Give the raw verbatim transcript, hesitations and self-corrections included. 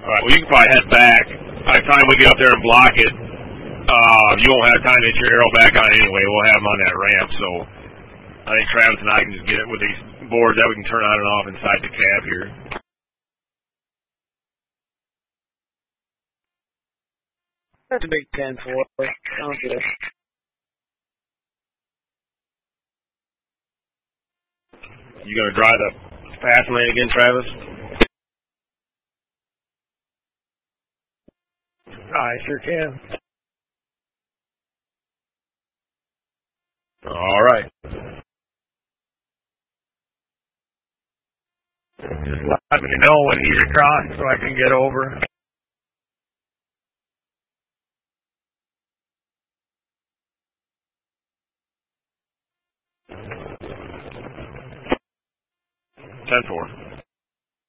All right, well, you can probably head back. By the time we get up there and block it, uh, you won't have time to get your arrow back on anyway. We'll have them on that ramp, so I think Travis and I can just get it with these boards that we can turn on and off inside the cab here. That's a big ten for it. Sounds good. You going to drive the fast lane again, Travis? I sure can. All right. Just let me know when he's across so I can get over.